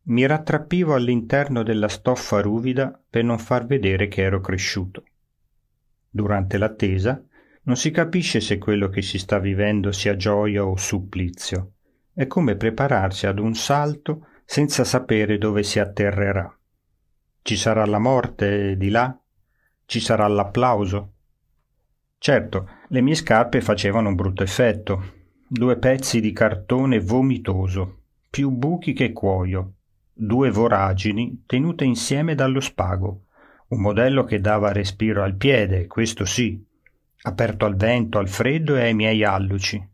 Mi rattrappivo all'interno della stoffa ruvida per non far vedere che ero cresciuto. Durante l'attesa non si capisce se quello che si sta vivendo sia gioia o supplizio. È come prepararsi ad un salto senza sapere dove si atterrerà. Ci sarà la morte di là? Ci sarà l'applauso? Certo, le mie scarpe facevano un brutto effetto. 2 pezzi di cartone vomitoso, più buchi che cuoio, 2 voragini tenute insieme dallo spago, un modello che dava respiro al piede, questo sì, aperto al vento, al freddo e ai miei alluci.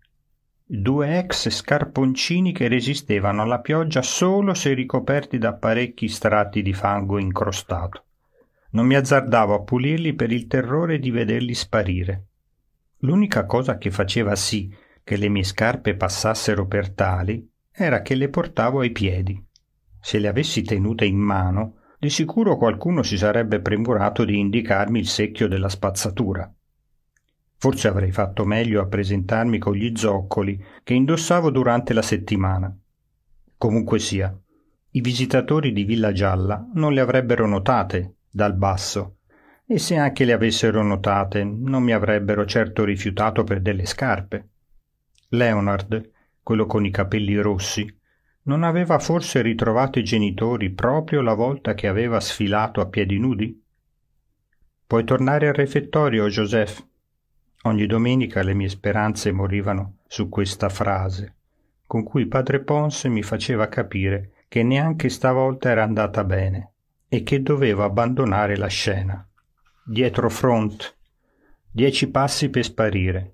2 ex scarponcini che resistevano alla pioggia solo se ricoperti da parecchi strati di fango incrostato. Non mi azzardavo a pulirli per il terrore di vederli sparire. L'unica cosa che faceva sì che le mie scarpe passassero per tali era che le portavo ai piedi. Se le avessi tenute in mano, di sicuro qualcuno si sarebbe premurato di indicarmi il secchio della spazzatura. Forse avrei fatto meglio a presentarmi con gli zoccoli che indossavo durante la settimana. Comunque sia, i visitatori di Villa Gialla non le avrebbero notate dal basso, e se anche le avessero notate non mi avrebbero certo rifiutato per delle scarpe. Leonard, quello con i capelli rossi, non aveva forse ritrovato i genitori proprio la volta che aveva sfilato a piedi nudi? Puoi tornare al refettorio, Joseph? Ogni domenica le mie speranze morivano su questa frase, con cui padre Ponce mi faceva capire che neanche stavolta era andata bene e che dovevo abbandonare la scena. Dietro front, 10 passi per sparire,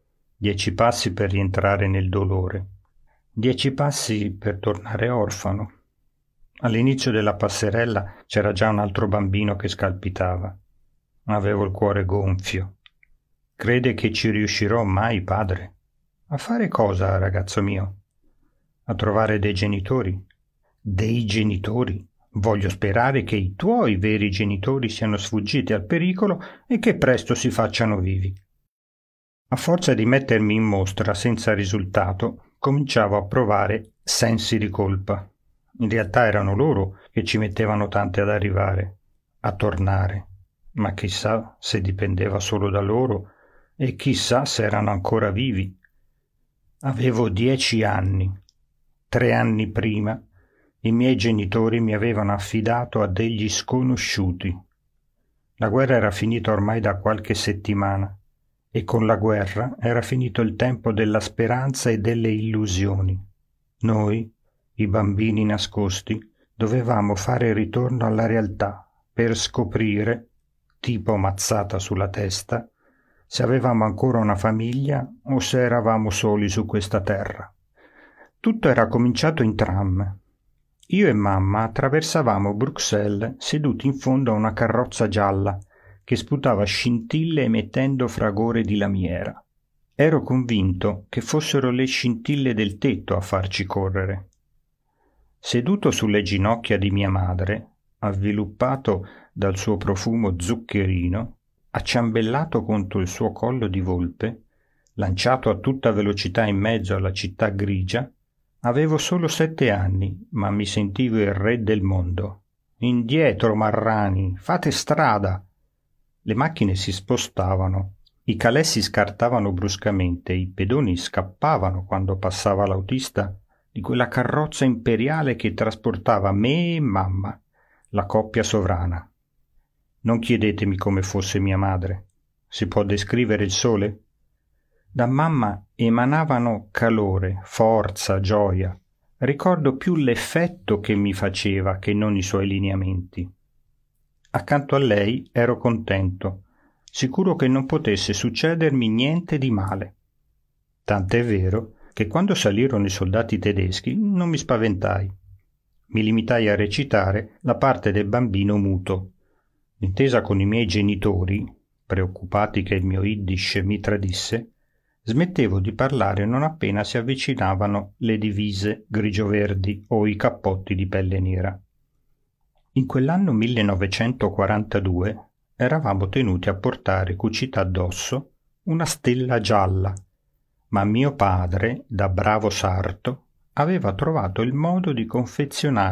10 passi per rientrare nel dolore, 10 passi per tornare orfano. All'inizio della passerella c'era già un altro bambino che scalpitava. Avevo il cuore gonfio. Crede che ci riuscirò mai, padre? A fare cosa, ragazzo mio? A trovare dei genitori? Dei genitori? Voglio sperare che i tuoi veri genitori siano sfuggiti al pericolo e che presto si facciano vivi. A forza di mettermi in mostra senza risultato, cominciavo a provare sensi di colpa. In realtà erano loro che ci mettevano tante ad arrivare, a tornare. Ma chissà se dipendeva solo da loro e chissà se erano ancora vivi. Avevo 10 anni. 3 anni prima i miei genitori mi avevano affidato a degli sconosciuti. La guerra era finita ormai da qualche settimana e con la guerra era finito il tempo della speranza e delle illusioni. Noi, i bambini nascosti, dovevamo fare ritorno alla realtà per scoprire, tipo mazzata sulla testa, se avevamo ancora una famiglia o se eravamo soli su questa terra. Tutto era cominciato in tram. Io e mamma attraversavamo Bruxelles seduti in fondo a una carrozza gialla che sputava scintille emettendo fragore di lamiera. Ero convinto che fossero le scintille del tetto a farci correre. Seduto sulle ginocchia di mia madre, avviluppato dal suo profumo zuccherino, acciambellato contro il suo collo di volpe, lanciato a tutta velocità in mezzo alla città grigia, avevo solo 7 anni, ma mi sentivo il re del mondo. Indietro, marrani, fate strada! Le macchine si spostavano, i calessi scartavano bruscamente, i pedoni scappavano quando passava l'autista di quella carrozza imperiale che trasportava me e mamma, la coppia sovrana. Non chiedetemi come fosse mia madre. Si può descrivere il sole? Da mamma emanavano calore, forza, gioia. Ricordo più l'effetto che mi faceva che non i suoi lineamenti. Accanto a lei ero contento, sicuro che non potesse succedermi niente di male. Tant'è vero che quando salirono i soldati tedeschi non mi spaventai. Mi limitai a recitare la parte del bambino muto. Intesa con i miei genitori, preoccupati che il mio Yiddish mi tradisse, smettevo di parlare non appena si avvicinavano le divise grigio-verdi o i cappotti di pelle nera. In quell'anno 1942 eravamo tenuti a portare cucita addosso una stella gialla, ma mio padre, da bravo sarto, aveva trovato il modo di confezionare